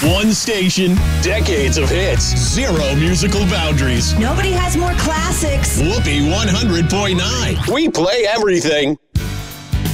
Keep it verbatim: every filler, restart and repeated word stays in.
One station, decades of hits, zero musical boundaries. Nobody has more classics. Whoopee one hundred point nine. We play everything.